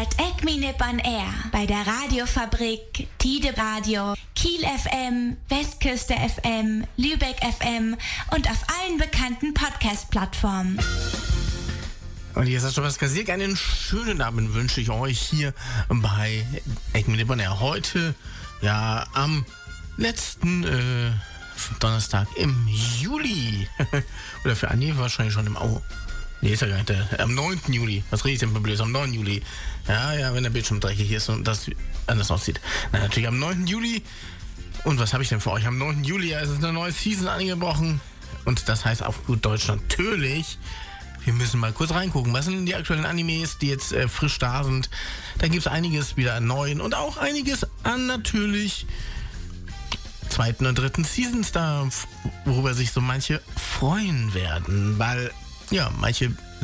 hört Egmi Nippon Air bei der Radiofabrik, Tide Radio, Kiel FM, Westküste FM, Lübeck FM und auf allen bekannten Podcast-Plattformen. Und hier ist das schon was kassiert. Einen schönen Abend wünsche ich euch hier bei Egmi Nippon Air. Heute, ja, am letzten Donnerstag im Juli. Oder für Anni wahrscheinlich schon im Nee, ist ja gar nicht am 9. Juli. Was rede ich denn blöd? Am 9. Juli. Ja, wenn der Bildschirm dreckig ist und das anders aussieht. Na, natürlich am 9. Juli. Und was habe ich denn für euch? Am 9. Juli ist es eine neue Season angebrochen. Und das heißt auf gut Deutsch natürlich, wir müssen mal kurz reingucken. Was sind denn die aktuellen Animes, die jetzt frisch da sind? Da gibt es einiges wieder an neuen und auch einiges an natürlich zweiten und dritten Seasons da, worüber sich so manche freuen werden, weil ja, manche